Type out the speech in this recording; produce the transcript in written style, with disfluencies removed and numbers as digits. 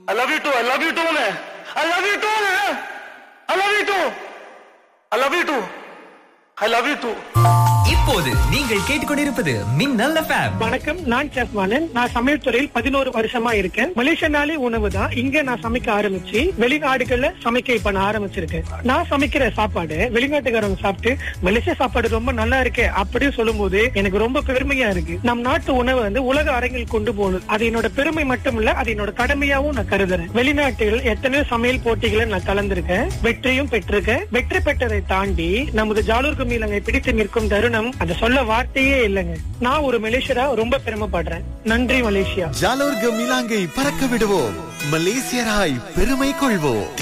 I love you too. I love you too. I love you too. I love you too. I love you too. I love you too. இப்போது நீங்கள் கேட்டுக்கொண்டிருப்பது மின்னல் FM. வணக்கம், நான் செஃப்வானன். நான் சமையல் துறையில் 11 வருஷமா இருக்கேன். மலேசியனாலே உணவு தான் இங்க நான் சமைக்க ஆரம்பிச்சு வெளிநாடுகள்ல சமைக்க இப்ப நான் ஆரம்பிச்சிருக்கேன். நான் சமைக்கிற சாப்பாடு வெளிநாட்டுக்காரங்க சாப்பிட்டு மலேசியா சாப்பாடு ரொம்ப நல்லா இருக்கு அப்படின்னு சொல்லும் போது எனக்கு ரொம்ப பெருமையா இருக்கு. நம் நாட்டு உணவை உலக அரங்கில் கொண்டு போகணும். அது என்னோட பெருமை மட்டும் இல்ல, அது என்னோட கடமையாவும் நான் கருதுறேன். வெளிநாட்டில் எத்தனையோ சமையல் போட்டிகளை நான் கலந்திருக்கேன், வெற்றியும் பெற்றிருக்கேன். வெற்றி பெற்றதை தாண்டி நமது ஜாலூர் கும்மிலங்கை பிடித்து நிற்கும் தருணம் அத சொல்ல வார்த்தையே இல்லைங்க. நான் ஒரு மலேசியரா ரொம்ப பெருமைப்படுறேன். நன்றி மலேசியா. ஜாலோர் கும்மிலாங்கை பறக்க விடுவோம், மலேசியராய் பெருமை கொள்வோம்.